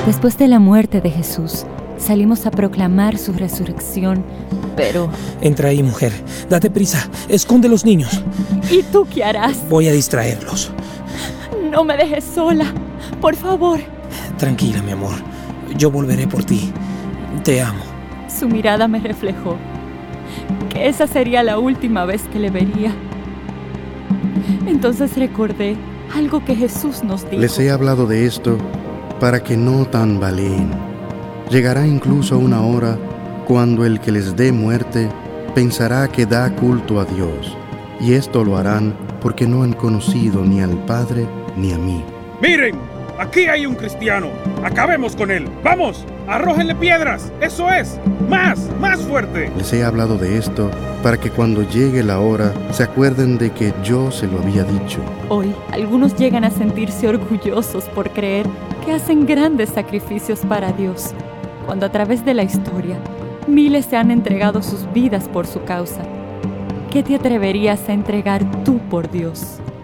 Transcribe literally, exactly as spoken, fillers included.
Después de la muerte de Jesús, salimos a proclamar su resurrección, pero... Entra ahí, mujer. Date prisa. Esconde los niños. ¿Y tú qué harás? Voy a distraerlos. No me dejes sola. Por favor. Tranquila, mi amor. Yo volveré por ti. Te amo. Su mirada me reflejó que esa sería la última vez que le vería. Entonces recordé algo que Jesús nos dijo. Les he hablado de esto para que no tambaleen. Llegará incluso una hora cuando el que les dé muerte pensará que da culto a Dios, y esto lo harán porque no han conocido ni al Padre ni a mí. ¡Miren! Aquí hay un cristiano. Acabemos con él. ¡Vamos! ¡Arrójenle piedras! ¡Eso es! ¡Más! ¡Más fuerte! Les he hablado de esto para que cuando llegue la hora se acuerden de que yo se lo había dicho. Hoy, algunos llegan a sentirse orgullosos por creer que hacen grandes sacrificios para Dios, cuando a través de la historia, miles se han entregado sus vidas por su causa. ¿Qué te atreverías a entregar tú por Dios?